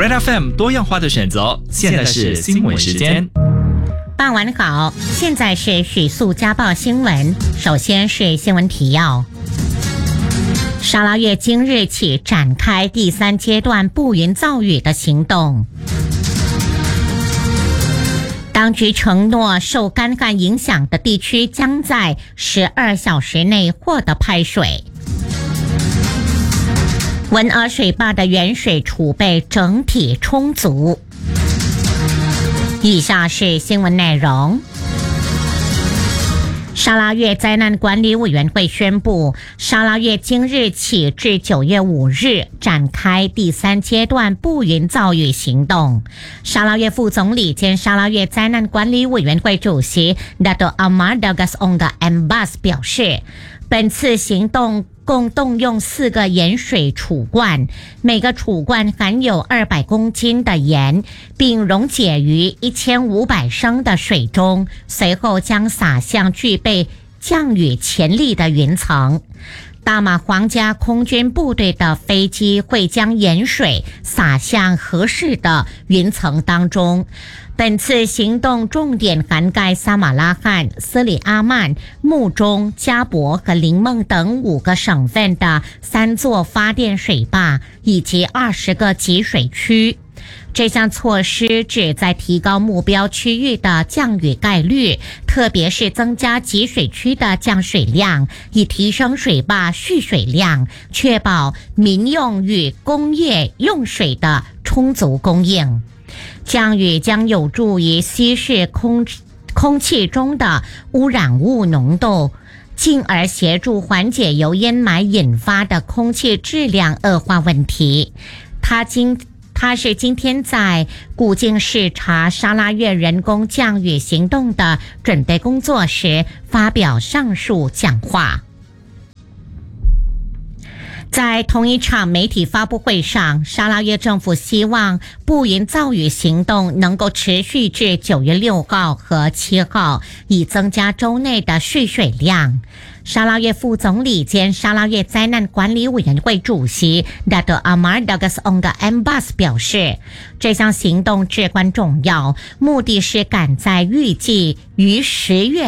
Red FM 多样化的选择，现在是新闻时间。 傍晚好，现在是许素家报新闻。首先是新闻提要。沙捞越今日起展开第3阶段不云造雨的行动。当局承诺，受干旱影响的地区将在12小时内获得派水。文儿水坝的原水储备整体充足。以下是新闻内容。沙捞越灾难管理委员会宣布，沙捞越今日起至9月5日展开第3阶段不云造雨行动。沙捞越副总理兼沙捞越灾难管理委员会主席 Dato' Ahmad Dagas Onga Mbas 表示，本次行动共动用4个盐水储罐，每个储罐含有200公斤的盐，并溶解于1500升的水中，随后将撒向具备降雨潜力的云层。大马皇家空军部队的飞机会将盐水撒向合适的云层当中。本次行动重点涵盖撒马拉罕、斯里阿曼、穆中、加博和林梦等5个省份的3座发电水坝以及20个集水区。这项措施旨在提高目标区域的降雨概率，特别是增加集水区的降水量，以提升水坝蓄水量，确保民用与工业用水的充足供应。降雨将有助于稀释空气中的污染物浓度，进而协助缓解由烟霾引发的空气质量恶化问题。他是今天在古晋视察沙捞越人工降雨行动的准备工作时发表上述讲话。在同一场媒体发布会上，沙捞越政府希望不云造雨行动能够持续至9月6号和7号，以增加州内的蓄水量。沙捞越副总理兼沙捞越灾难管理委员会主席 Dato' Ahmad Dagas Onga Mbas 表示，这项行动至关重要，目的是赶在预计于10月